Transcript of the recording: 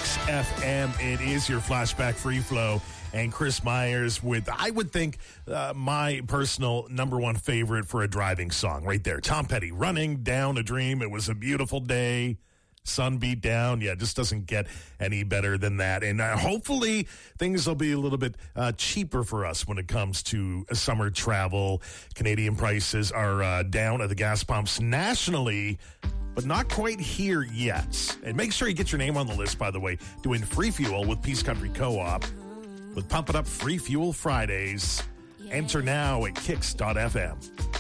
Kicks FM. It is your flashback free flow. And Chris Myers with, I would think, my personal number one favorite for a driving song right there. Tom Petty, Running Down a Dream. It was a beautiful day. Sun beat down. Yeah, it just doesn't get any better than that. And hopefully things will be a little bit cheaper for us when it comes to summer travel. Canadian prices are down at the gas pumps nationally, but not quite here yet. And make sure you get your name on the list, by the way, doing free fuel with Peace Country Co-op with Pump It Up Free Fuel Fridays. Enter now at kicks.fm.